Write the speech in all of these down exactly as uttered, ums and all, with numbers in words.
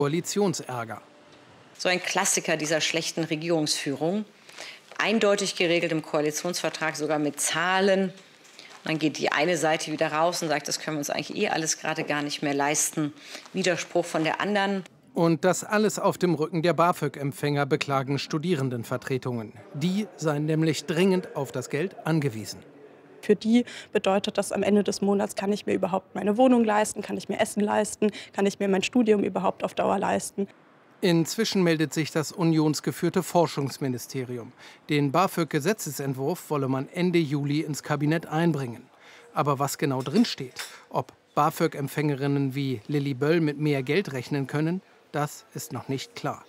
Koalitionsärger. So ein Klassiker dieser schlechten Regierungsführung. Eindeutig geregelt im Koalitionsvertrag, sogar mit Zahlen. Dann geht die eine Seite wieder raus und sagt, das können wir uns eigentlich eh alles gerade gar nicht mehr leisten. Widerspruch von der anderen. Und das alles auf dem Rücken der BAföG-Empfänger, beklagen Studierendenvertretungen. Die seien nämlich dringend auf das Geld angewiesen. Für die bedeutet das, am Ende des Monats kann ich mir überhaupt meine Wohnung leisten, kann ich mir Essen leisten, kann ich mir mein Studium überhaupt auf Dauer leisten. Inzwischen meldet sich das unionsgeführte Forschungsministerium. Den BAföG-Gesetzesentwurf wolle man Ende Juli ins Kabinett einbringen. Aber was genau drinsteht, ob BAföG-Empfängerinnen wie Lilly Böll mit mehr Geld rechnen können, das ist noch nicht klar.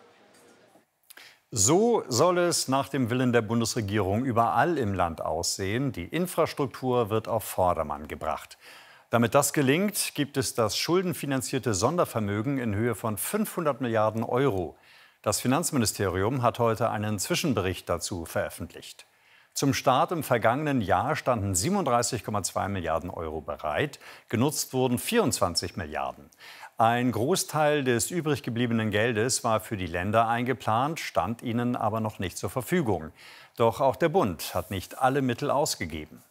So soll es nach dem Willen der Bundesregierung überall im Land aussehen. Die Infrastruktur wird auf Vordermann gebracht. Damit das gelingt, gibt es das schuldenfinanzierte Sondervermögen in Höhe von fünfhundert Milliarden Euro. Das Finanzministerium hat heute einen Zwischenbericht dazu veröffentlicht. Zum Start im vergangenen Jahr standen siebenunddreißig Komma zwei Milliarden Euro bereit. Genutzt wurden vierundzwanzig Milliarden. Ein Großteil des übrig gebliebenen Geldes war für die Länder eingeplant, stand ihnen aber noch nicht zur Verfügung. Doch auch der Bund hat nicht alle Mittel ausgegeben.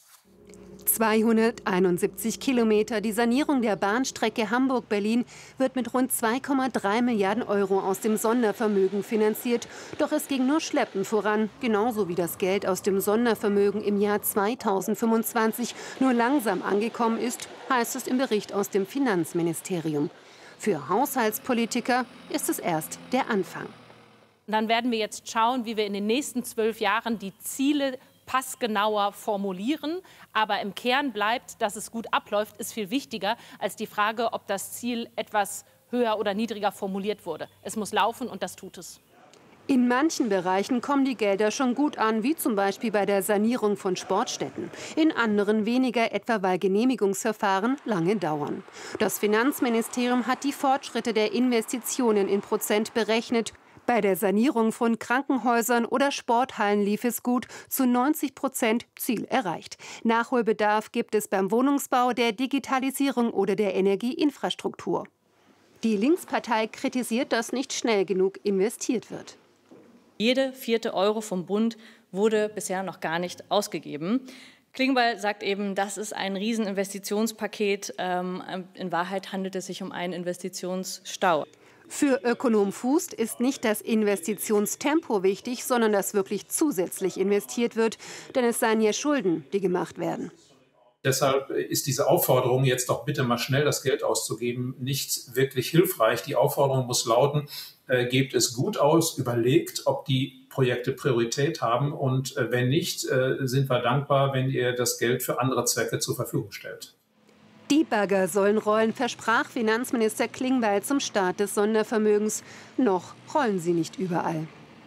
zweihunderteinundsiebzig Kilometer. Die Sanierung der Bahnstrecke Hamburg-Berlin wird mit rund zwei Komma drei Milliarden Euro aus dem Sondervermögen finanziert. Doch es ging nur schleppend voran, genauso wie das Geld aus dem Sondervermögen im Jahr zweitausendfünfundzwanzig nur langsam angekommen ist, heißt es im Bericht aus dem Finanzministerium. Für Haushaltspolitiker ist es erst der Anfang. Dann werden wir jetzt schauen, wie wir in den nächsten zwölf Jahren die Ziele passgenauer formulieren. Aber im Kern bleibt, dass es gut abläuft, ist viel wichtiger als die Frage, ob das Ziel etwas höher oder niedriger formuliert wurde. Es muss laufen und das tut es. In manchen Bereichen kommen die Gelder schon gut an, wie zum Beispiel bei der Sanierung von Sportstätten. In anderen weniger, etwa weil Genehmigungsverfahren lange dauern. Das Finanzministerium hat die Fortschritte der Investitionen in Prozent berechnet. Bei der Sanierung von Krankenhäusern oder Sporthallen lief es gut, zu neunzig Prozent Ziel erreicht. Nachholbedarf gibt es beim Wohnungsbau, der Digitalisierung oder der Energieinfrastruktur. Die Linkspartei kritisiert, dass nicht schnell genug investiert wird. Jede vierte Euro vom Bund wurde bisher noch gar nicht ausgegeben. Klingbeil sagt eben, das ist ein Rieseninvestitionspaket. In Wahrheit handelt es sich um einen Investitionsstau. Für Ökonom Fußt ist nicht das Investitionstempo wichtig, sondern dass wirklich zusätzlich investiert wird. Denn es seien ja Schulden, die gemacht werden. Deshalb ist diese Aufforderung, jetzt doch bitte mal schnell das Geld auszugeben, nicht wirklich hilfreich. Die Aufforderung muss lauten, äh, gebt es gut aus, überlegt, ob die Projekte Priorität haben. Und äh, wenn nicht, äh, sind wir dankbar, wenn ihr das Geld für andere Zwecke zur Verfügung stellt. Die Bagger sollen rollen, versprach Finanzminister Klingbeil zum Start des Sondervermögens. Noch rollen sie nicht überall.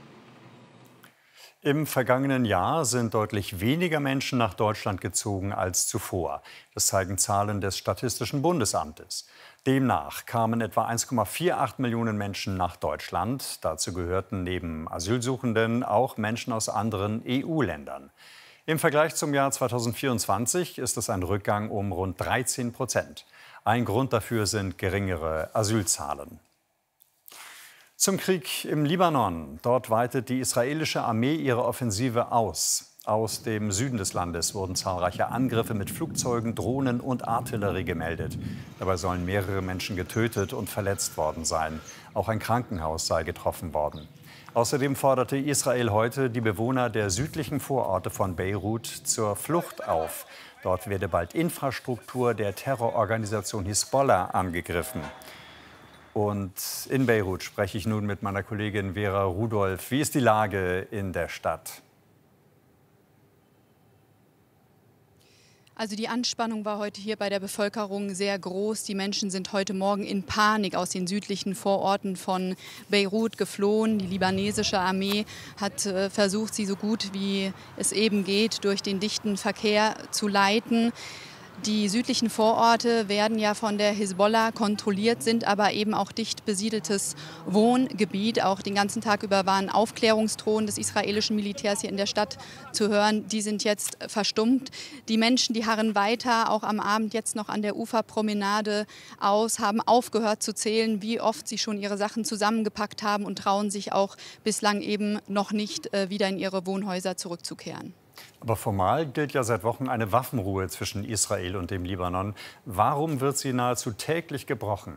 Im vergangenen Jahr sind deutlich weniger Menschen nach Deutschland gezogen als zuvor. Das zeigen Zahlen des Statistischen Bundesamtes. Demnach kamen etwa eins Komma achtundvierzig Millionen Menschen nach Deutschland. Dazu gehörten neben Asylsuchenden auch Menschen aus anderen E U-Ländern. Im Vergleich zum Jahr zweitausendvierundzwanzig ist es ein Rückgang um rund dreizehn Prozent. Ein Grund dafür sind geringere Asylzahlen. Zum Krieg im Libanon. Dort weitet die israelische Armee ihre Offensive aus. Aus dem Süden des Landes wurden zahlreiche Angriffe mit Flugzeugen, Drohnen und Artillerie gemeldet. Dabei sollen mehrere Menschen getötet und verletzt worden sein. Auch ein Krankenhaus sei getroffen worden. Außerdem forderte Israel heute die Bewohner der südlichen Vororte von Beirut zur Flucht auf. Dort werde bald Infrastruktur der Terrororganisation Hisbollah angegriffen. Und in Beirut spreche ich nun mit meiner Kollegin Vera Rudolph. Wie ist die Lage in der Stadt? Also die Anspannung war heute hier bei der Bevölkerung sehr groß. Die Menschen sind heute Morgen in Panik aus den südlichen Vororten von Beirut geflohen. Die libanesische Armee hat äh, versucht, sie so gut wie es eben geht durch den dichten Verkehr zu leiten. Die südlichen Vororte werden ja von der Hisbollah kontrolliert, sind aber eben auch dicht besiedeltes Wohngebiet. Auch den ganzen Tag über waren Aufklärungsdrohnen des israelischen Militärs hier in der Stadt zu hören. Die sind jetzt verstummt. Die Menschen, die harren weiter, auch am Abend jetzt noch an der Uferpromenade aus, haben aufgehört zu zählen, wie oft sie schon ihre Sachen zusammengepackt haben und trauen sich auch bislang eben noch nicht äh, wieder in ihre Wohnhäuser zurückzukehren. Aber formal gilt ja seit Wochen eine Waffenruhe zwischen Israel und dem Libanon. Warum wird sie nahezu täglich gebrochen?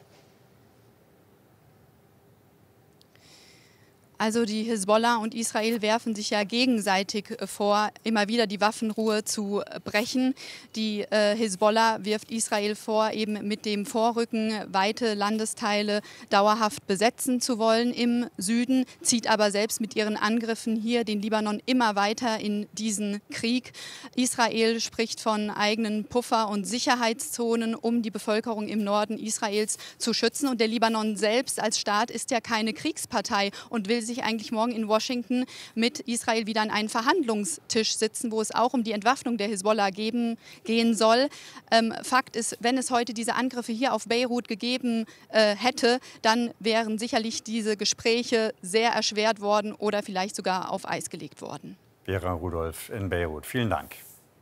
Also die Hisbollah und Israel werfen sich ja gegenseitig vor, immer wieder die Waffenruhe zu brechen. Die äh, Hisbollah wirft Israel vor, eben mit dem Vorrücken weite Landesteile dauerhaft besetzen zu wollen im Süden, zieht aber selbst mit ihren Angriffen hier den Libanon immer weiter in diesen Krieg. Israel spricht von eigenen Puffer- und Sicherheitszonen, um die Bevölkerung im Norden Israels zu schützen. Und der Libanon selbst als Staat ist ja keine Kriegspartei und will sich eigentlich morgen in Washington mit Israel wieder an einen Verhandlungstisch sitzen, wo es auch um die Entwaffnung der Hisbollah geben, gehen soll. Ähm, Fakt ist, wenn es heute diese Angriffe hier auf Beirut gegeben äh, hätte, dann wären sicherlich diese Gespräche sehr erschwert worden oder vielleicht sogar auf Eis gelegt worden. Vera Rudolph in Beirut, vielen Dank.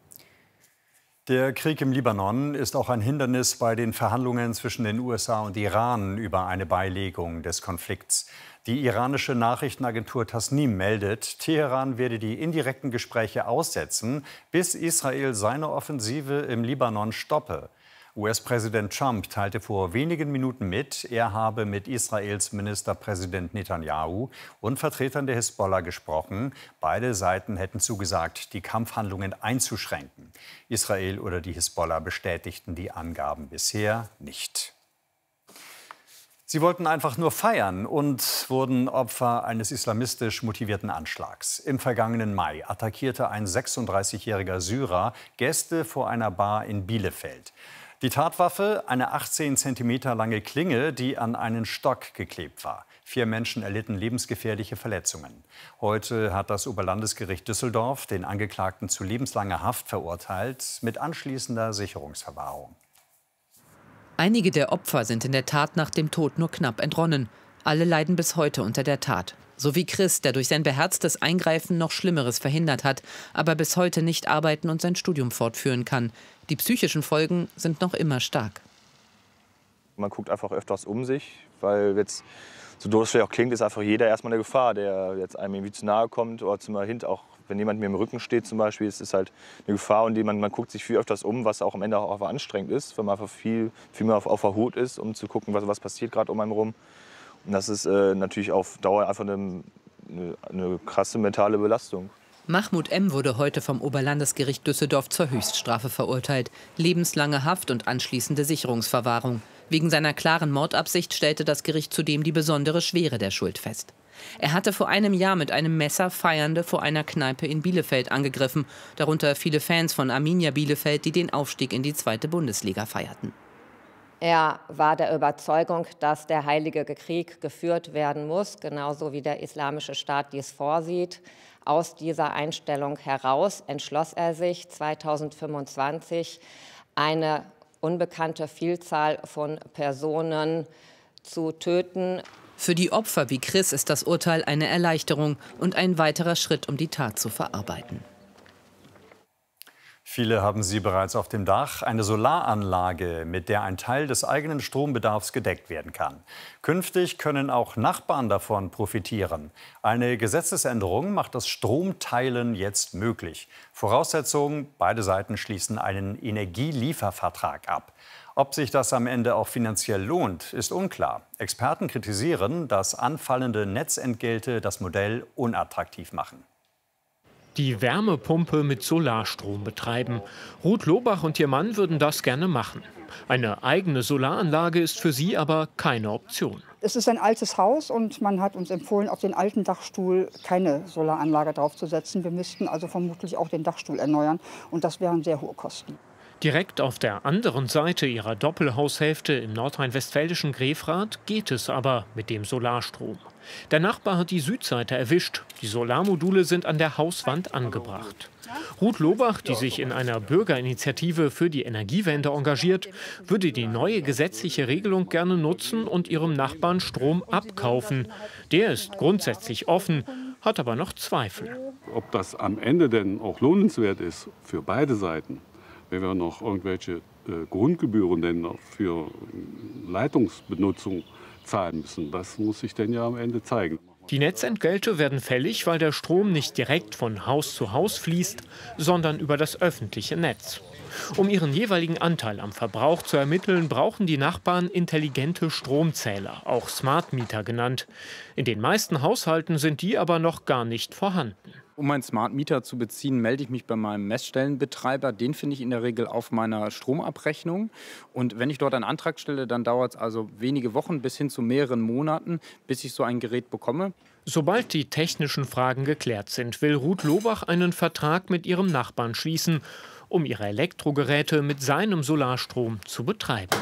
Der Krieg im Libanon ist auch ein Hindernis bei den Verhandlungen zwischen den U S A und Iran über eine Beilegung des Konflikts. Die iranische Nachrichtenagentur Tasnim meldet, Teheran werde die indirekten Gespräche aussetzen, bis Israel seine Offensive im Libanon stoppe. U S-Präsident Trump teilte vor wenigen Minuten mit, er habe mit Israels Ministerpräsident Netanyahu und Vertretern der Hisbollah gesprochen. Beide Seiten hätten zugesagt, die Kampfhandlungen einzuschränken. Israel oder die Hisbollah bestätigten die Angaben bisher nicht. Sie wollten einfach nur feiern und wurden Opfer eines islamistisch motivierten Anschlags. Im vergangenen Mai attackierte ein sechsunddreißigjähriger Syrer Gäste vor einer Bar in Bielefeld. Die Tatwaffe, eine achtzehn Zentimeter lange Klinge, die an einen Stock geklebt war. Vier Menschen erlitten lebensgefährliche Verletzungen. Heute hat das Oberlandesgericht Düsseldorf den Angeklagten zu lebenslanger Haft verurteilt, mit anschließender Sicherungsverwahrung. Einige der Opfer sind in der Tat nach dem Tod nur knapp entronnen. Alle leiden bis heute unter der Tat. So wie Chris, der durch sein beherztes Eingreifen noch Schlimmeres verhindert hat, aber bis heute nicht arbeiten und sein Studium fortführen kann. Die psychischen Folgen sind noch immer stark. Man guckt einfach öfters um sich, weil jetzt, so doof es vielleicht auch klingt, ist einfach jeder erstmal eine Gefahr, der jetzt einem irgendwie zu nahe kommt oder zum Hint auch. Wenn jemand mir im Rücken steht zum Beispiel, ist es halt eine Gefahr und die man, man guckt sich viel öfters um, was auch am Ende auch anstrengend ist, weil man einfach viel, viel mehr auf, auf der Hut ist, um zu gucken, was, was passiert gerade um einen rum. Und das ist äh, natürlich auf Dauer einfach eine, eine, eine krasse mentale Belastung. Mahmoud M. wurde heute vom Oberlandesgericht Düsseldorf zur Höchststrafe verurteilt. Lebenslange Haft und anschließende Sicherungsverwahrung. Wegen seiner klaren Mordabsicht stellte das Gericht zudem die besondere Schwere der Schuld fest. Er hatte vor einem Jahr mit einem Messer Feiernde vor einer Kneipe in Bielefeld angegriffen. Darunter viele Fans von Arminia Bielefeld, die den Aufstieg in die zweite Bundesliga feierten. Er war der Überzeugung, dass der Heilige Krieg geführt werden muss, genauso wie der Islamische Staat dies vorsieht. Aus dieser Einstellung heraus entschloss er sich, zweitausendfünfundzwanzig eine unbekannte Vielzahl von Personen zu töten. Für die Opfer wie Chris ist das Urteil eine Erleichterung und ein weiterer Schritt, um die Tat zu verarbeiten. Viele haben sie bereits auf dem Dach, eine Solaranlage, mit der ein Teil des eigenen Strombedarfs gedeckt werden kann. Künftig können auch Nachbarn davon profitieren. Eine Gesetzesänderung macht das Stromteilen jetzt möglich. Voraussetzung: beide Seiten schließen einen Energieliefervertrag ab. Ob sich das am Ende auch finanziell lohnt, ist unklar. Experten kritisieren, dass anfallende Netzentgelte das Modell unattraktiv machen. Die Wärmepumpe mit Solarstrom betreiben. Ruth Lohbach und ihr Mann würden das gerne machen. Eine eigene Solaranlage ist für sie aber keine Option. Es ist ein altes Haus und man hat uns empfohlen, auf den alten Dachstuhl keine Solaranlage draufzusetzen. Wir müssten also vermutlich auch den Dachstuhl erneuern und das wären sehr hohe Kosten. Direkt auf der anderen Seite ihrer Doppelhaushälfte im nordrhein-westfälischen Grefrath geht es aber mit dem Solarstrom. Der Nachbar hat die Südseite erwischt. Die Solarmodule sind an der Hauswand angebracht. Ruth Lobach, die sich in einer Bürgerinitiative für die Energiewende engagiert, würde die neue gesetzliche Regelung gerne nutzen und ihrem Nachbarn Strom abkaufen. Der ist grundsätzlich offen, hat aber noch Zweifel. Ob das am Ende denn auch lohnenswert ist für beide Seiten, wenn wir noch irgendwelche äh, Grundgebühren denn noch für Leitungsbenutzung zahlen müssen, das muss sich denn ja am Ende zeigen. Die Netzentgelte werden fällig, weil der Strom nicht direkt von Haus zu Haus fließt, sondern über das öffentliche Netz. Um ihren jeweiligen Anteil am Verbrauch zu ermitteln, brauchen die Nachbarn intelligente Stromzähler, auch Smart Meter genannt. In den meisten Haushalten sind die aber noch gar nicht vorhanden. Um einen Smart Meter zu beziehen, melde ich mich bei meinem Messstellenbetreiber. Den finde ich in der Regel auf meiner Stromabrechnung. Und wenn ich dort einen Antrag stelle, dann dauert es also wenige Wochen bis hin zu mehreren Monaten, bis ich so ein Gerät bekomme. Sobald die technischen Fragen geklärt sind, will Ruth Lobach einen Vertrag mit ihrem Nachbarn schließen, um ihre Elektrogeräte mit seinem Solarstrom zu betreiben.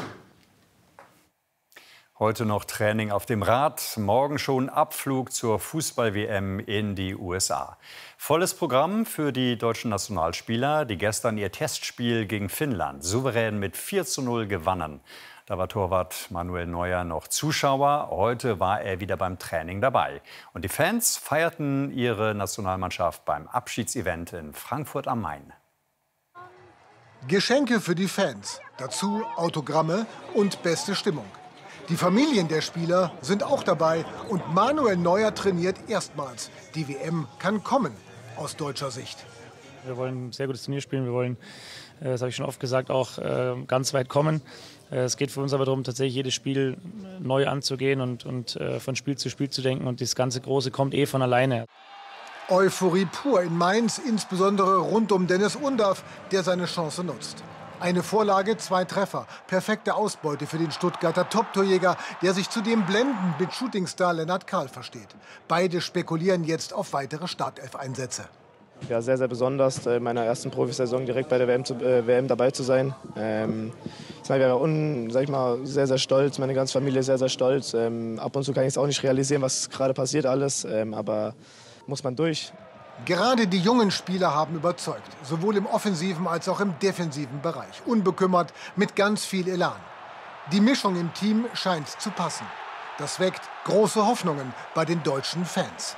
Heute noch Training auf dem Rad, morgen schon Abflug zur Fußball-W M in die U S A. Volles Programm für die deutschen Nationalspieler, die gestern ihr Testspiel gegen Finnland souverän mit vier zu null gewannen. Da war Torwart Manuel Neuer noch Zuschauer, heute war er wieder beim Training dabei. Und die Fans feierten ihre Nationalmannschaft beim Abschiedsevent in Frankfurt am Main. Geschenke für die Fans, dazu Autogramme und beste Stimmung. Die Familien der Spieler sind auch dabei und Manuel Neuer trainiert erstmals. Die W M kann kommen, aus deutscher Sicht. Wir wollen ein sehr gutes Turnier spielen, wir wollen, das habe ich schon oft gesagt, auch ganz weit kommen. Es geht für uns aber darum, tatsächlich jedes Spiel neu anzugehen und, und von Spiel zu Spiel zu denken. Und das ganze Große kommt eh von alleine. Euphorie pur in Mainz, insbesondere rund um Dennis Undaff, der seine Chance nutzt. Eine Vorlage, zwei Treffer. Perfekte Ausbeute für den Stuttgarter Top-Torjäger, der sich zudem blendend mit Shootingstar Lennart Kahl versteht. Beide spekulieren jetzt auf weitere Startelf-Einsätze. Ja, sehr, sehr besonders, in meiner ersten Profisaison direkt bei der W M, zu, äh, W M dabei zu sein. Ähm, ich wäre un, sag ich mal, sehr, sehr stolz, meine ganze Familie ist sehr, sehr stolz. Ähm, ab und zu kann ich es auch nicht realisieren, was gerade passiert alles, ähm, aber muss man durch. Gerade die jungen Spieler haben überzeugt, sowohl im offensiven als auch im defensiven Bereich. Unbekümmert, mit ganz viel Elan. Die Mischung im Team scheint zu passen. Das weckt große Hoffnungen bei den deutschen Fans.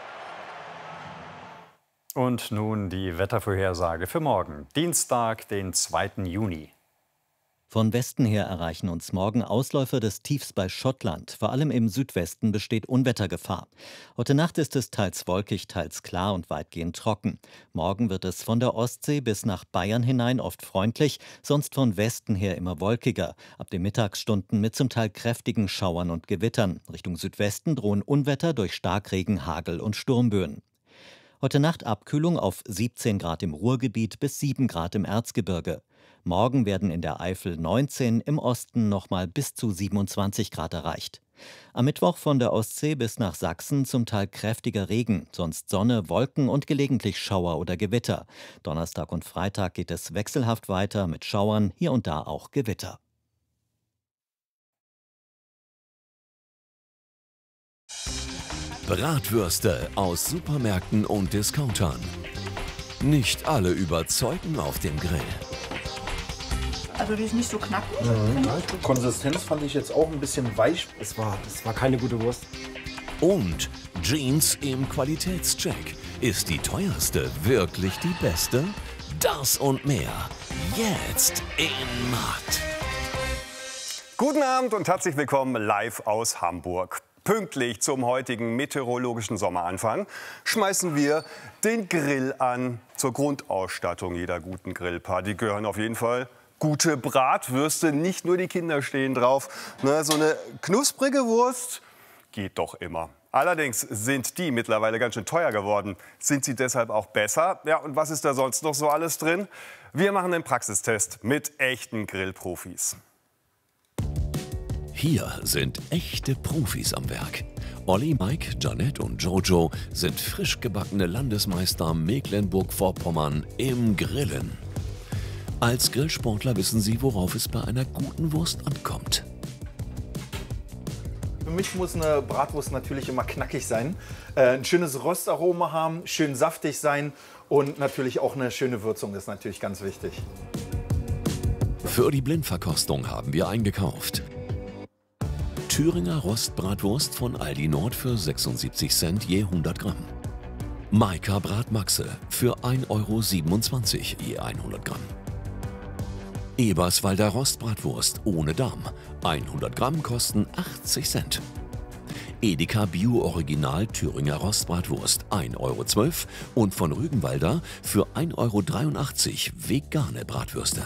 Und nun die Wettervorhersage für morgen, Dienstag, den zweiten Juni. Von Westen her erreichen uns morgen Ausläufer des Tiefs bei Schottland. Vor allem im Südwesten besteht Unwettergefahr. Heute Nacht ist es teils wolkig, teils klar und weitgehend trocken. Morgen wird es von der Ostsee bis nach Bayern hinein oft freundlich, sonst von Westen her immer wolkiger. Ab den Mittagsstunden mit zum Teil kräftigen Schauern und Gewittern. Richtung Südwesten drohen Unwetter durch Starkregen, Hagel und Sturmböen. Heute Nacht Abkühlung auf siebzehn Grad im Ruhrgebiet bis sieben Grad im Erzgebirge. Morgen werden in der Eifel neunzehn, im Osten nochmal bis zu siebenundzwanzig Grad erreicht. Am Mittwoch von der Ostsee bis nach Sachsen zum Teil kräftiger Regen, sonst Sonne, Wolken und gelegentlich Schauer oder Gewitter. Donnerstag und Freitag geht es wechselhaft weiter mit Schauern, hier und da auch Gewitter. Bratwürste aus Supermärkten und Discountern. Nicht alle überzeugen auf dem Grill. Also die ist nicht so knackig. Mhm. Konsistenz fand ich jetzt auch ein bisschen weich. Es war, es war keine gute Wurst. Und Jeans im Qualitätscheck. Ist die teuerste wirklich die beste? Das und mehr jetzt in Macht. Guten Abend und herzlich willkommen live aus Hamburg. Pünktlich zum heutigen meteorologischen Sommeranfang schmeißen wir den Grill an. Zur Grundausstattung jeder guten Grillparty gehören auf jeden Fall gute Bratwürste. Nicht nur die Kinder stehen drauf. Na, so eine knusprige Wurst geht doch immer. Allerdings sind die mittlerweile ganz schön teuer geworden. Sind sie deshalb auch besser? Ja, und was ist da sonst noch so alles drin? Wir machen einen Praxistest mit echten Grillprofis. Hier sind echte Profis am Werk. Olli, Mike, Janette und Jojo sind frisch gebackene Landesmeister Mecklenburg-Vorpommern im Grillen. Als Grillsportler wissen Sie, worauf es bei einer guten Wurst ankommt. Für mich muss eine Bratwurst natürlich immer knackig sein, äh, ein schönes Röstaroma haben, schön saftig sein und natürlich auch eine schöne Würzung ist natürlich ganz wichtig. Für die Blindverkostung haben wir eingekauft. Thüringer Rostbratwurst von Aldi Nord für sechsundsiebzig Cent je hundert Gramm. Maika Bratmaxe für ein Euro siebenundzwanzig je hundert Gramm. Eberswalder Rostbratwurst ohne Darm. hundert Gramm kosten achtzig Cent. Edeka Bio Original Thüringer Rostbratwurst ein Euro zwölf und von Rügenwalder für ein Euro dreiundachtzig vegane Bratwürste.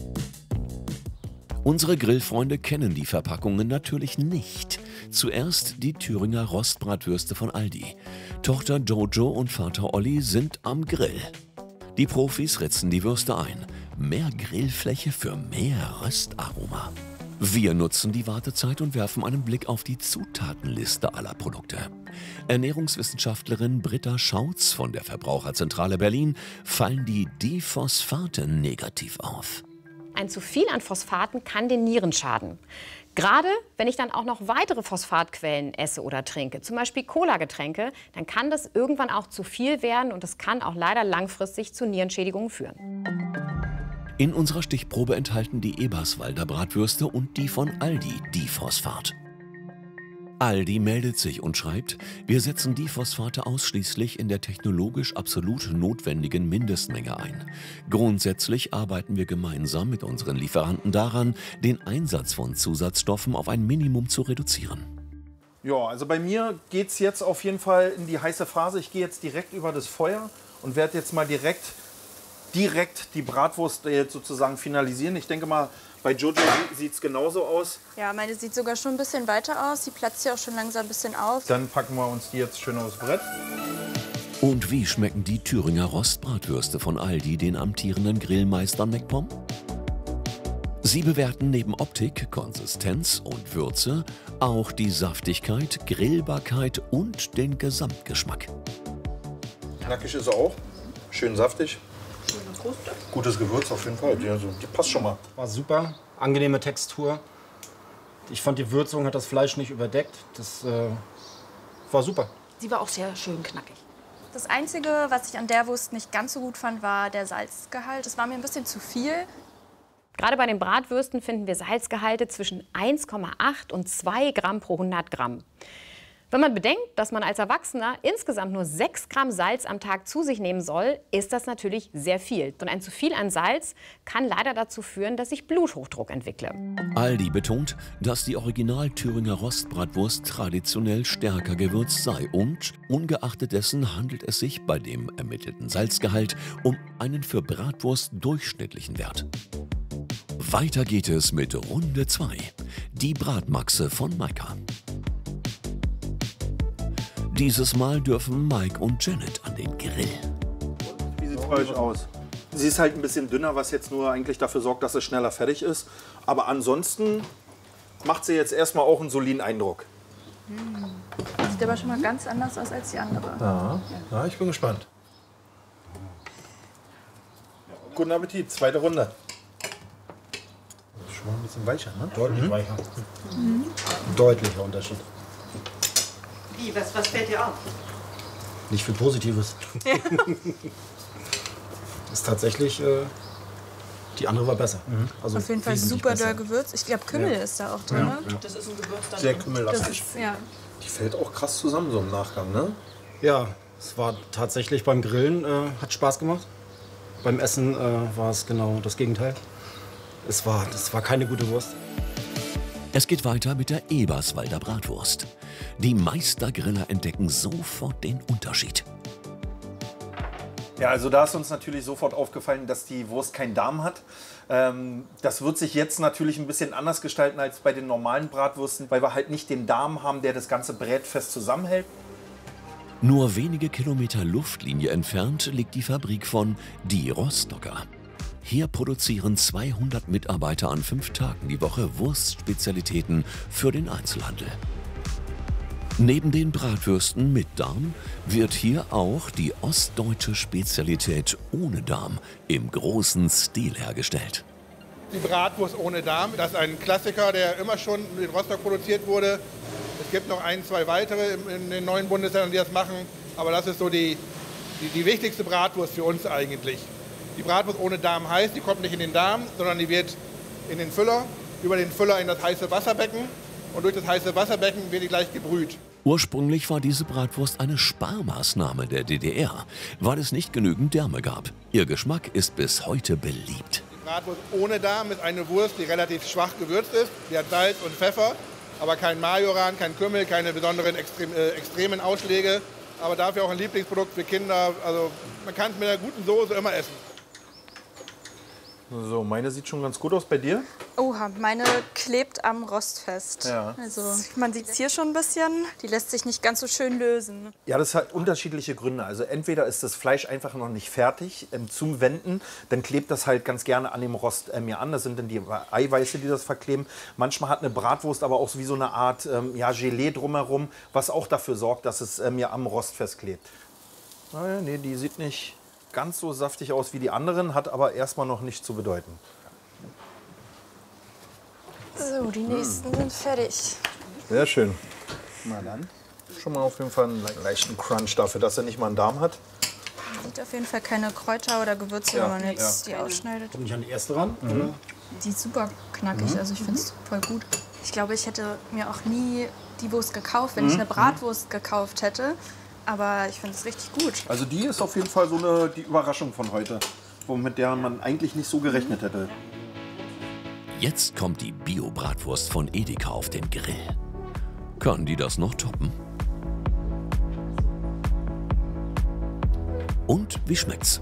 Unsere Grillfreunde kennen die Verpackungen natürlich nicht. Zuerst die Thüringer Rostbratwürste von Aldi. Tochter Jojo und Vater Olli sind am Grill. Die Profis ritzen die Würste ein. Mehr Grillfläche für mehr Röstaroma. Wir nutzen die Wartezeit und werfen einen Blick auf die Zutatenliste aller Produkte. Ernährungswissenschaftlerin Britta Schautz von der Verbraucherzentrale Berlin fallen die Diphosphate negativ auf. Ein zu viel an Phosphaten kann den Nieren schaden. Gerade wenn ich dann auch noch weitere Phosphatquellen esse oder trinke, zum Beispiel Cola-Getränke, dann kann das irgendwann auch zu viel werden und das kann auch leider langfristig zu Nierenschädigungen führen. In unserer Stichprobe enthalten die Eberswalder Bratwürste und die von Aldi Diphosphat. Aldi meldet sich und schreibt, wir setzen Diphosphate ausschließlich in der technologisch absolut notwendigen Mindestmenge ein. Grundsätzlich arbeiten wir gemeinsam mit unseren Lieferanten daran, den Einsatz von Zusatzstoffen auf ein Minimum zu reduzieren. Ja, also bei mir geht es jetzt auf jeden Fall in die heiße Phase. Ich gehe jetzt direkt über das Feuer und werde jetzt mal direkt, direkt die Bratwurst jetzt sozusagen finalisieren. Ich denke mal, bei Jojo sieht es genauso aus. Ja, meine sieht sogar schon ein bisschen weiter aus. Die platzt ja auch schon langsam ein bisschen auf. Dann packen wir uns die jetzt schön aufs Brett. Und wie schmecken die Thüringer Rostbratwürste von Aldi den amtierenden Grillmeister MacPom? Sie bewerten neben Optik, Konsistenz und Würze auch die Saftigkeit, Grillbarkeit und den Gesamtgeschmack. Knackig ist er auch, schön saftig. Gutes Gewürz auf jeden Fall, die, also, die passt schon mal. War super, angenehme Textur. Ich fand, die Würzung hat das Fleisch nicht überdeckt. Das äh, war super. Sie war auch sehr schön knackig. Das Einzige, was ich an der Wurst nicht ganz so gut fand, war der Salzgehalt. Das war mir ein bisschen zu viel. Gerade bei den Bratwürsten finden wir Salzgehalte zwischen eins Komma acht und zwei Gramm pro hundert Gramm. Wenn man bedenkt, dass man als Erwachsener insgesamt nur sechs Gramm Salz am Tag zu sich nehmen soll, ist das natürlich sehr viel. Und ein zu viel an Salz kann leider dazu führen, dass ich Bluthochdruck entwickle. Aldi betont, dass die Original-Thüringer Rostbratwurst traditionell stärker gewürzt sei und ungeachtet dessen handelt es sich bei dem ermittelten Salzgehalt um einen für Bratwurst durchschnittlichen Wert. Weiter geht es mit Runde zwei, die Bratmaxe von Maika. Dieses Mal dürfen Mike und Janet an den Grill. Wie sieht es bei euch aus? Sie ist halt ein bisschen dünner, was jetzt nur eigentlich dafür sorgt, dass es schneller fertig ist. Aber ansonsten macht sie jetzt erstmal auch einen soliden Eindruck. Mmh. Sieht aber schon mal ganz anders aus als die andere. Ja, ja, ich bin gespannt. Guten Appetit, zweite Runde. Schon mal ein bisschen weicher, ne? Deutlich Mhm. weicher. Mhm. Deutlicher Unterschied. Wie, was, was fällt dir auf? Nicht viel Positives. Ist tatsächlich, äh, die andere war besser. Mhm. Also auf jeden Fall wesentlich super besser. doll gewürzt. Ich glaube, Kümmel Ja. ist da auch drin. Ja, ne? ja. Das ist ein Gewürz dann. Sehr Das kümmellastig. ist, ja. Die fällt auch krass zusammen so im Nachgang, ne? Ja, es war tatsächlich beim Grillen, äh, hat Spaß gemacht. Beim Essen äh, war es genau das Gegenteil. Es war, das war keine gute Wurst. Es geht weiter mit der Eberswalder Bratwurst. Die Meistergriller entdecken sofort den Unterschied. Ja, also da ist uns natürlich sofort aufgefallen, dass die Wurst keinen Darm hat. Ähm, das wird sich jetzt natürlich ein bisschen anders gestalten als bei den normalen Bratwürsten, weil wir halt nicht den Darm haben, der das ganze Brät fest zusammenhält. Nur wenige Kilometer Luftlinie entfernt liegt die Fabrik von Die Rostocker. Hier produzieren zweihundert Mitarbeiter an fünf Tagen die Woche Wurstspezialitäten für den Einzelhandel. Neben den Bratwürsten mit Darm wird hier auch die ostdeutsche Spezialität ohne Darm im großen Stil hergestellt. Die Bratwurst ohne Darm, das ist ein Klassiker, der immer schon in Rostock produziert wurde. Es gibt noch ein, zwei weitere in den neuen Bundesländern, die das machen. Aber das ist so die, die, die wichtigste Bratwurst für uns eigentlich. Die Bratwurst ohne Darm heißt, die kommt nicht in den Darm, sondern die wird in den Füller, über den Füller in das heiße Wasserbecken. Und durch das heiße Wasserbecken wird die gleich gebrüht. Ursprünglich war diese Bratwurst eine Sparmaßnahme der D D R, weil es nicht genügend Därme gab. Ihr Geschmack ist bis heute beliebt. Die Bratwurst ohne Darm ist eine Wurst, die relativ schwach gewürzt ist. Die hat Salz und Pfeffer, aber kein Majoran, kein Kümmel, keine besonderen extrem, äh, extremen Ausschläge. Aber dafür auch ein Lieblingsprodukt für Kinder. Also man kann es mit einer guten Soße immer essen. So, meine sieht schon ganz gut aus. Bei dir? Oha, meine klebt am Rost fest. Ja. Also man sieht es hier schon ein bisschen. Die lässt sich nicht ganz so schön lösen. Ja, das hat unterschiedliche Gründe. Also entweder ist das Fleisch einfach noch nicht fertig ähm, zum Wenden, dann klebt das halt ganz gerne an dem Rost äh, mir an. Das sind dann die Eiweiße, die das verkleben. Manchmal hat eine Bratwurst aber auch wie so eine Art ähm, ja, Gelee drumherum, was auch dafür sorgt, dass es äh, mir am Rost festklebt. Naja, nee, die sieht nicht ganz so saftig aus wie die anderen, hat aber erstmal noch nicht zu bedeuten. So, die nächsten hm. sind fertig. Sehr schön. Na dann. Schon mal auf jeden Fall einen leichten Crunch dafür, dass er nicht mal einen Darm hat. Man sieht auf jeden Fall keine Kräuter oder Gewürze, Ja, wenn man jetzt ja. die ausschneidet. Kommt nicht an die erste ran? Mhm. Die ist super knackig, Mhm. also ich finde es voll gut. Ich glaube, ich hätte mir auch nie die Wurst gekauft, wenn Mhm. ich eine Bratwurst gekauft hätte. Aber ich finde es richtig gut. Also die ist auf jeden Fall so eine die Überraschung von heute, mit der man eigentlich nicht so gerechnet hätte. Jetzt kommt die Bio-Bratwurst von Edeka auf den Grill. Kann die das noch toppen? Und wie schmeckt's?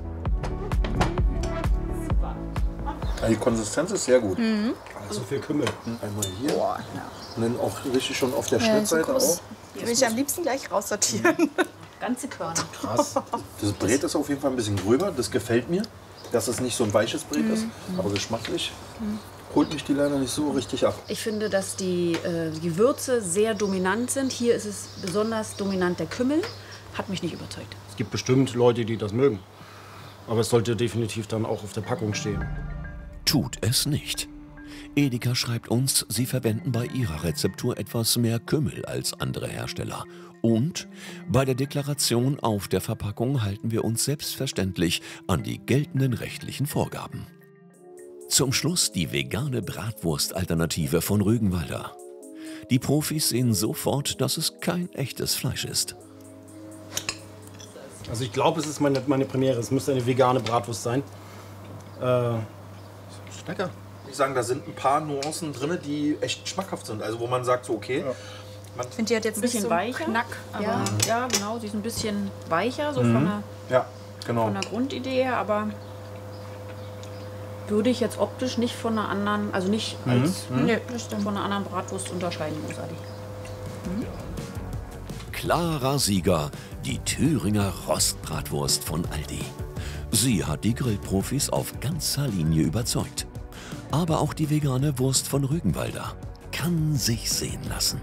Die Konsistenz ist sehr gut. Mhm. So viel Kümmel. Einmal hier. Boah, Und dann auch richtig schon auf der Ja, Schnittseite so groß. auch. Die will ich am liebsten gleich raussortieren. Ganze Körner. Krass. Das Brät ist auf jeden Fall ein bisschen gröber. Das gefällt mir, dass es nicht so ein weiches Brät ist. Aber geschmacklich holt mich die leider nicht so richtig ab. Ich finde, dass die, äh, die Würze sehr dominant sind. Hier ist es besonders dominant der Kümmel. Hat mich nicht überzeugt. Es gibt bestimmt Leute, die das mögen. Aber es sollte definitiv dann auch auf der Packung stehen. Tut es nicht. Edeka schreibt uns, sie verwenden bei ihrer Rezeptur etwas mehr Kümmel als andere Hersteller. Und bei der Deklaration auf der Verpackung halten wir uns selbstverständlich an die geltenden rechtlichen Vorgaben. Zum Schluss die vegane Bratwurst-Alternative von Rügenwalder. Die Profis sehen sofort, dass es kein echtes Fleisch ist. Also ich glaube, es ist meine, meine Premiere. Es müsste eine vegane Bratwurst sein. Äh, Lecker. Ich sagen, da sind ein paar Nuancen drin, die echt schmackhaft sind. Also wo man sagt, so okay. Man Ich finde, die hat jetzt Ein bisschen nicht so weicher. Knack. Aber Ja, ja, genau. Sie ist ein bisschen weicher, so Mhm. von, der, Ja, genau. von der Grundidee her, aber würde ich jetzt optisch nicht von einer anderen, also nicht Mhm. als Mhm. nee, von einer anderen Bratwurst unterscheiden, großartig. Klarer Sieger, die Thüringer Rostbratwurst von Aldi. Sie hat die Grillprofis auf ganzer Linie überzeugt. Aber auch die vegane Wurst von Rügenwalder kann sich sehen lassen.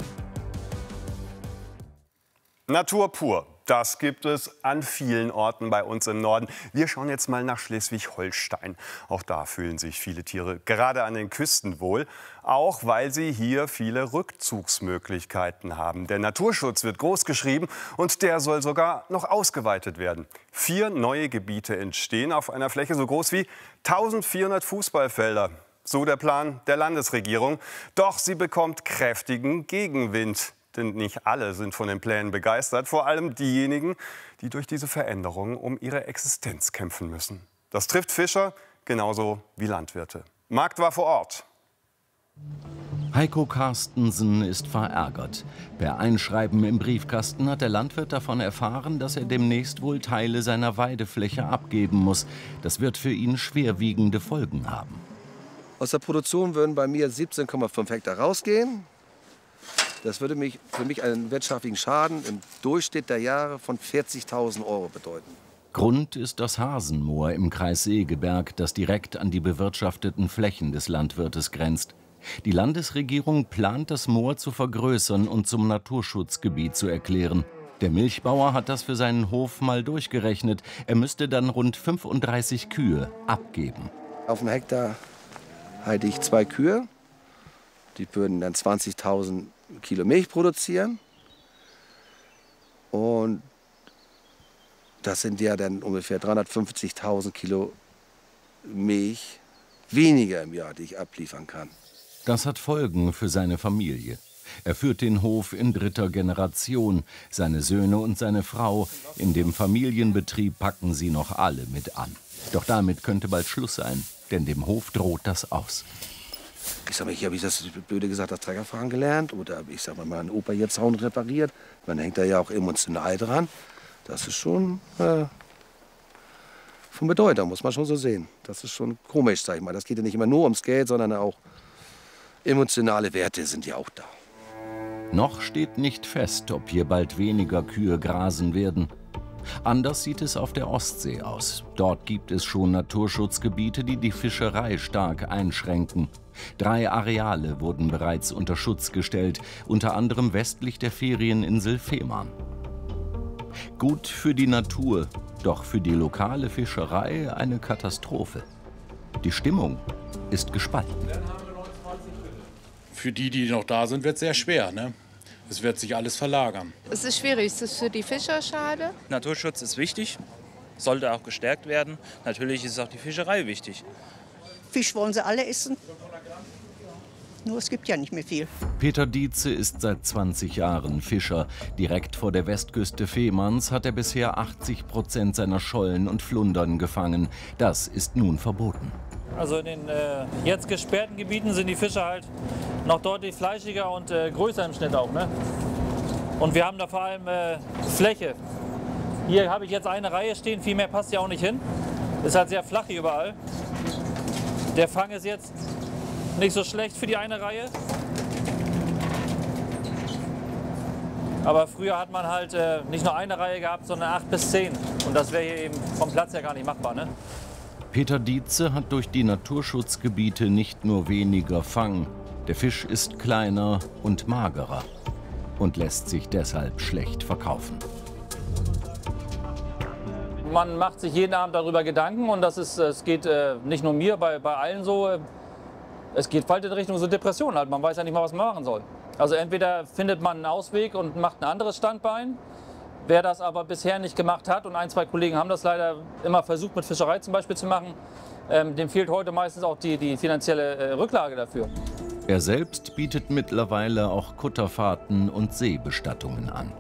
Natur pur. Das gibt es an vielen Orten bei uns im Norden. Wir schauen jetzt mal nach Schleswig-Holstein. Auch da fühlen sich viele Tiere gerade an den Küsten wohl, auch weil sie hier viele Rückzugsmöglichkeiten haben. Der Naturschutz wird groß geschrieben und der soll sogar noch ausgeweitet werden. Vier neue Gebiete entstehen auf einer Fläche so groß wie eintausendvierhundert Fußballfelder. So der Plan der Landesregierung. Doch sie bekommt kräftigen Gegenwind. Denn nicht alle sind von den Plänen begeistert, vor allem diejenigen, die durch diese Veränderungen um ihre Existenz kämpfen müssen. Das trifft Fischer genauso wie Landwirte. Markt war vor Ort. Heiko Carstensen ist verärgert. Per Einschreiben im Briefkasten hat der Landwirt davon erfahren, dass er demnächst wohl Teile seiner Weidefläche abgeben muss. Das wird für ihn schwerwiegende Folgen haben. Aus der Produktion würden bei mir siebzehn Komma fünf Hektar rausgehen. Das würde mich, für mich einen wirtschaftlichen Schaden im Durchschnitt der Jahre von vierzigtausend Euro bedeuten. Grund ist das Hasenmoor im Kreis Segeberg, das direkt an die bewirtschafteten Flächen des Landwirtes grenzt. Die Landesregierung plant, das Moor zu vergrößern und zum Naturschutzgebiet zu erklären. Der Milchbauer hat das für seinen Hof mal durchgerechnet. Er müsste dann rund fünfunddreißig Kühe abgeben. Auf einem Hektar halte ich zwei Kühe. Die würden dann zwanzigtausend Kilo Milch produzieren. Und das sind ja dann ungefähr dreihundertfünfzigtausend Kilo Milch weniger im Jahr, die ich abliefern kann. Das hat Folgen für seine Familie. Er führt den Hof in dritter Generation. Seine Söhne und seine Frau. In dem Familienbetrieb packen sie noch alle mit an. Doch damit könnte bald Schluss sein, denn dem Hof droht das aus. Ich sag mal, hier habe ich das blöde gesagt, das Treckerfahren gelernt. Oder ich sag mal, mein Opa hier Zaun repariert. Man hängt da ja auch emotional dran. Das ist schon äh, von Bedeutung, muss man schon so sehen. Das ist schon komisch, sag ich mal. Das geht ja nicht immer nur ums Geld, sondern auch emotionale Werte sind ja auch da. Noch steht nicht fest, ob hier bald weniger Kühe grasen werden. Anders sieht es auf der Ostsee aus. Dort gibt es schon Naturschutzgebiete, die die Fischerei stark einschränken. Drei Areale wurden bereits unter Schutz gestellt, unter anderem westlich der Ferieninsel Fehmarn. Gut für die Natur, doch für die lokale Fischerei eine Katastrophe. Die Stimmung ist gespalten. Für die, die noch da sind, wird es sehr schwer, ne? Es wird sich alles verlagern. Es ist schwierig, es ist für die Fischer schade. Naturschutz ist wichtig, sollte auch gestärkt werden. Natürlich ist auch die Fischerei wichtig. Fisch wollen sie alle essen, nur es gibt ja nicht mehr viel. Peter Dietze ist seit zwanzig Jahren Fischer. Direkt vor der Westküste Fehmarns hat er bisher achtzig Prozent seiner Schollen und Flundern gefangen. Das ist nun verboten. Also in den äh, jetzt gesperrten Gebieten sind die Fische halt noch deutlich fleischiger und äh, größer im Schnitt auch. Ne? Und wir haben da vor allem äh, Fläche. Hier habe ich jetzt eine Reihe stehen, viel mehr passt ja auch nicht hin. Ist halt sehr flach hier überall. Der Fang ist jetzt nicht so schlecht für die eine Reihe. Aber früher hat man halt äh, nicht nur eine Reihe gehabt, sondern acht bis zehn. Und das wäre hier eben vom Platz her gar nicht machbar. Ne? Peter Dietze hat durch die Naturschutzgebiete nicht nur weniger Fang. Der Fisch ist kleiner und magerer und lässt sich deshalb schlecht verkaufen. Man macht sich jeden Abend darüber Gedanken und das ist, es geht äh, nicht nur mir, bei, bei allen so. Äh, es geht bald in Richtung so Depression halt. Man weiß ja nicht mal, was man machen soll. Also entweder findet man einen Ausweg und macht ein anderes Standbein. Wer das aber bisher nicht gemacht hat, und ein, zwei Kollegen haben das leider immer versucht mit Fischerei zum Beispiel zu machen, ähm, dem fehlt heute meistens auch die, die finanzielle äh, Rücklage dafür. Er selbst bietet mittlerweile auch Kutterfahrten und Seebestattungen an.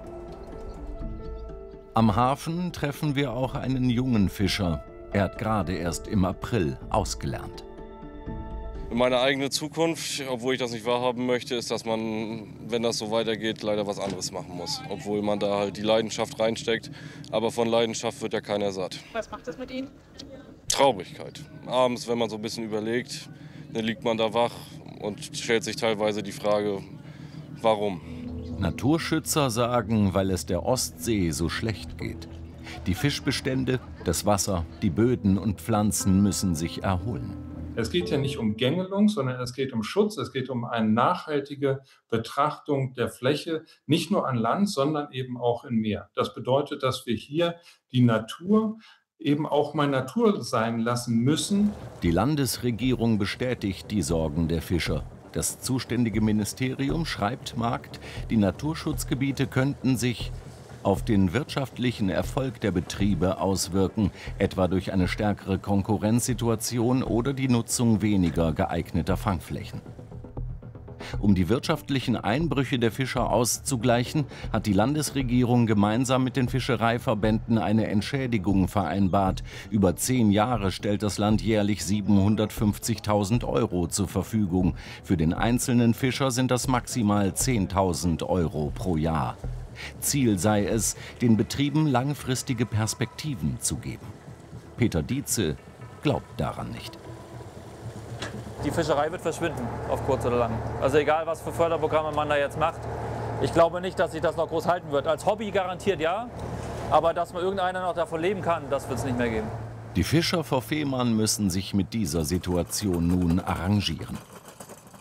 Am Hafen treffen wir auch einen jungen Fischer. Er hat gerade erst im April ausgelernt. Meine eigene Zukunft, obwohl ich das nicht wahrhaben möchte, ist, dass man, wenn das so weitergeht, leider was anderes machen muss. Obwohl man da halt die Leidenschaft reinsteckt. Aber von Leidenschaft wird ja keiner satt. Was macht das mit Ihnen? Traurigkeit. Abends, wenn man so ein bisschen überlegt, dann liegt man da wach und stellt sich teilweise die Frage, warum? Naturschützer sagen, weil es der Ostsee so schlecht geht. Die Fischbestände, das Wasser, die Böden und Pflanzen müssen sich erholen. Es geht ja nicht um Gängelung, sondern es geht um Schutz, es geht um eine nachhaltige Betrachtung der Fläche, nicht nur an Land, sondern eben auch im Meer. Das bedeutet, dass wir hier die Natur eben auch mal Natur sein lassen müssen. Die Landesregierung bestätigt die Sorgen der Fischer. Das zuständige Ministerium schreibt Markt, die Naturschutzgebiete könnten sich auf den wirtschaftlichen Erfolg der Betriebe auswirken, etwa durch eine stärkere Konkurrenzsituation oder die Nutzung weniger geeigneter Fangflächen. Um die wirtschaftlichen Einbrüche der Fischer auszugleichen, hat die Landesregierung gemeinsam mit den Fischereiverbänden eine Entschädigung vereinbart. Über zehn Jahre stellt das Land jährlich siebenhundertfünfzigtausend Euro zur Verfügung. Für den einzelnen Fischer sind das maximal zehntausend Euro pro Jahr. Ziel sei es, den Betrieben langfristige Perspektiven zu geben. Peter Dietze glaubt daran nicht. Die Fischerei wird verschwinden, auf kurz oder lang. Also egal, was für Förderprogramme man da jetzt macht. Ich glaube nicht, dass sich das noch groß halten wird. Als Hobby garantiert ja, aber dass man irgendeiner noch davon leben kann, das wird es nicht mehr geben. Die Fischer vor Fehmarn müssen sich mit dieser Situation nun arrangieren.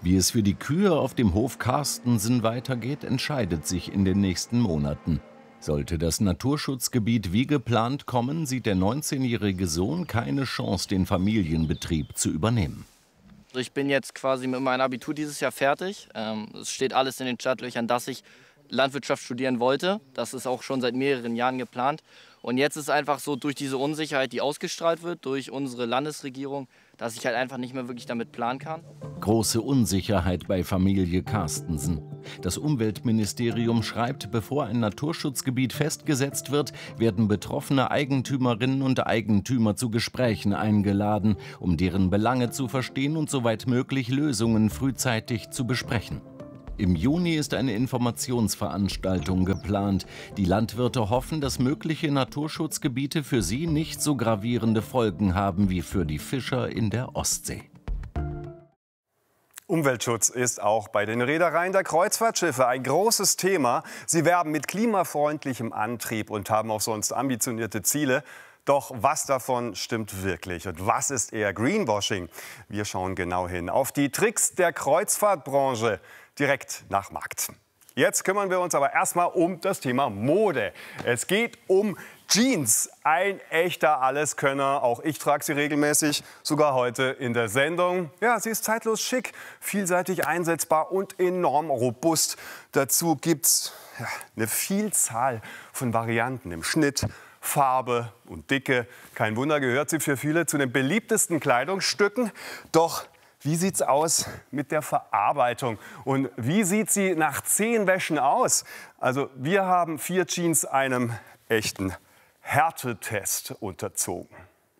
Wie es für die Kühe auf dem Hof Carstensen weitergeht, entscheidet sich in den nächsten Monaten. Sollte das Naturschutzgebiet wie geplant kommen, sieht der neunzehnjährige Sohn keine Chance, den Familienbetrieb zu übernehmen. Ich bin jetzt quasi mit meinem Abitur dieses Jahr fertig. Ähm, es steht alles in den Startlöchern, dass ich Landwirtschaft studieren wollte. Das ist auch schon seit mehreren Jahren geplant. Und jetzt ist einfach so durch diese Unsicherheit, die ausgestrahlt wird durch unsere Landesregierung, dass ich halt einfach nicht mehr wirklich damit planen kann. Große Unsicherheit bei Familie Carstensen. Das Umweltministerium schreibt, bevor ein Naturschutzgebiet festgesetzt wird, werden betroffene Eigentümerinnen und Eigentümer zu Gesprächen eingeladen, um deren Belange zu verstehen und soweit möglich Lösungen frühzeitig zu besprechen. Im Juni ist eine Informationsveranstaltung geplant. Die Landwirte hoffen, dass mögliche Naturschutzgebiete für sie nicht so gravierende Folgen haben wie für die Fischer in der Ostsee. Umweltschutz ist auch bei den Reedereien der Kreuzfahrtschiffe ein großes Thema. Sie werben mit klimafreundlichem Antrieb und haben auch sonst ambitionierte Ziele. Doch was davon stimmt wirklich und was ist eher Greenwashing? Wir schauen genau hin auf die Tricks der Kreuzfahrtbranche direkt nach Markt. Jetzt kümmern wir uns aber erstmal um das Thema Mode. Es geht um Jeans, ein echter Alleskönner. Auch ich trage sie regelmäßig, sogar heute in der Sendung. Ja, sie ist zeitlos schick, vielseitig einsetzbar und enorm robust. Dazu gibt's ja, eine Vielzahl von Varianten im Schnitt, Farbe und Dicke. Kein Wunder, gehört sie für viele zu den beliebtesten Kleidungsstücken. Doch wie sieht's aus mit der Verarbeitung? Und wie sieht sie nach zehn Wäschen aus? Also wir haben vier Jeans einem echten Härtetest unterzogen.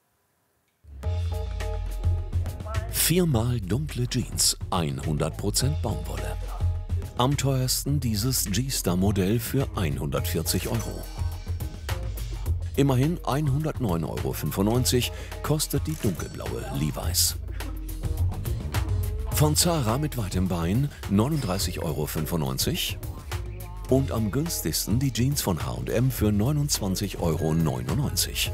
Viermal dunkle Jeans, hundert Prozent Baumwolle. Am teuersten dieses G-Star-Modell für hundertvierzig Euro. Immerhin hundertneun Euro fünfundneunzig kostet die dunkelblaue Levi's. Von Zara mit weitem Bein neununddreißig Euro fünfundneunzig. Und am günstigsten die Jeans von H und M für neunundzwanzig Euro neunundneunzig.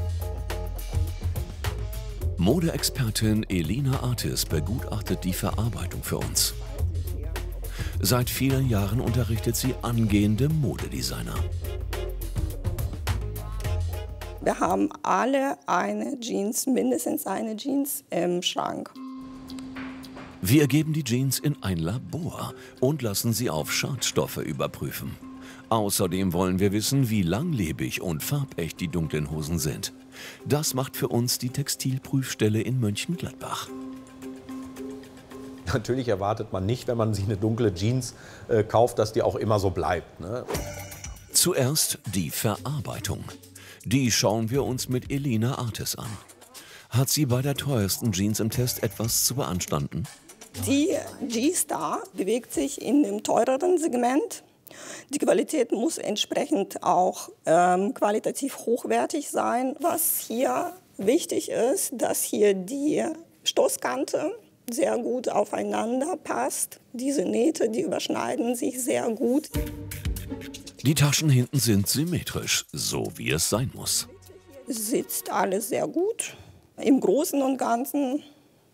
Modeexpertin Elina Artis begutachtet die Verarbeitung für uns. Seit vielen Jahren unterrichtet sie angehende Modedesigner. Wir haben alle eine Jeans, mindestens eine Jeans im Schrank. Wir geben die Jeans in ein Labor und lassen sie auf Schadstoffe überprüfen. Außerdem wollen wir wissen, wie langlebig und farbecht die dunklen Hosen sind. Das macht für uns die Textilprüfstelle in Mönchengladbach. Natürlich erwartet man nicht, wenn man sich eine dunkle Jeans äh, kauft, dass die auch immer so bleibt, ne? Zuerst die Verarbeitung. Die schauen wir uns mit Elina Artis an. Hat sie bei der teuersten Jeans im Test etwas zu beanstanden? Die G-Star bewegt sich in dem teureren Segment. Die Qualität muss entsprechend auch ähm, qualitativ hochwertig sein. Was hier wichtig ist, dass hier die Stoßkante sehr gut aufeinander passt. Diese Nähte, die überschneiden sich sehr gut. Die Taschen hinten sind symmetrisch, so wie es sein muss. Sitzt alles sehr gut. Im Großen und Ganzen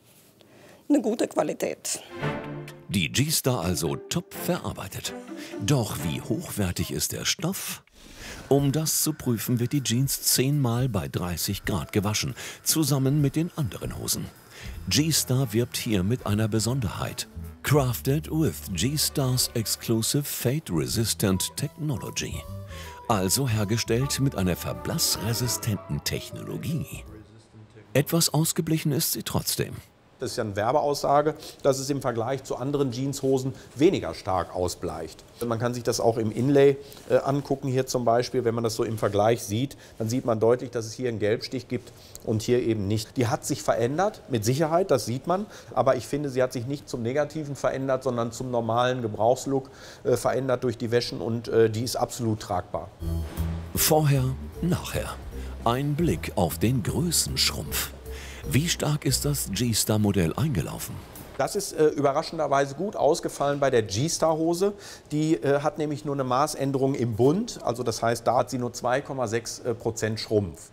eine gute Qualität. Die G-Star also top verarbeitet. Doch wie hochwertig ist der Stoff? Um das zu prüfen, wird die Jeans zehnmal bei dreißig Grad gewaschen, zusammen mit den anderen Hosen. G-Star wirbt hier mit einer Besonderheit. Crafted with G-Stars Exclusive Fade Resistant Technology. Also hergestellt mit einer verblassresistenten Technologie. Etwas ausgeblichen ist sie trotzdem. Das ist ja eine Werbeaussage, dass es im Vergleich zu anderen Jeanshosen weniger stark ausbleicht. Man kann sich das auch im Inlay äh, angucken, hier zum Beispiel. Wenn man das so im Vergleich sieht, dann sieht man deutlich, dass es hier einen Gelbstich gibt und hier eben nicht. Die hat sich verändert, mit Sicherheit, das sieht man. Aber ich finde, sie hat sich nicht zum Negativen verändert, sondern zum normalen Gebrauchslook äh, verändert durch die Wäschen und äh, die ist absolut tragbar. Vorher, nachher. Ein Blick auf den Größenschrumpf. Wie stark ist das G-Star-Modell eingelaufen? Das ist äh, überraschenderweise gut ausgefallen bei der G-Star-Hose. Die äh, hat nämlich nur eine Maßänderung im Bund. Also das heißt, da hat sie nur zwei Komma sechs Prozent Schrumpf.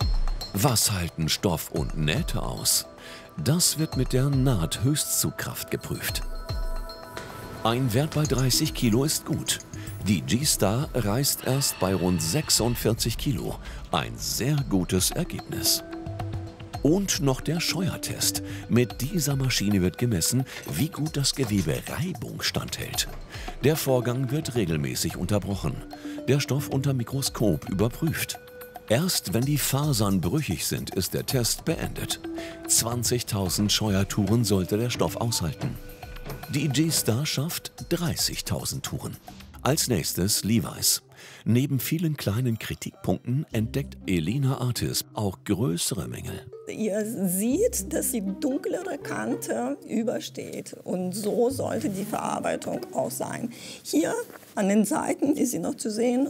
Was halten Stoff und Nähte aus? Das wird mit der Nahthöchstzugkraft geprüft. Ein Wert bei dreißig Kilo ist gut. Die G-Star reißt erst bei rund sechsundvierzig Kilo. Ein sehr gutes Ergebnis. Und noch der Scheuertest. Mit dieser Maschine wird gemessen, wie gut das Gewebe Reibung standhält. Der Vorgang wird regelmäßig unterbrochen. Der Stoff unter Mikroskop überprüft. Erst wenn die Fasern brüchig sind, ist der Test beendet. zwanzigtausend Scheuertouren sollte der Stoff aushalten. Die G-Star schafft dreißigtausend Touren. Als nächstes Levi's. Neben vielen kleinen Kritikpunkten entdeckt Elina Artis auch größere Mängel. Ihr seht, dass die dunklere Kante übersteht und so sollte die Verarbeitung auch sein. Hier an den Seiten ist sie noch zu sehen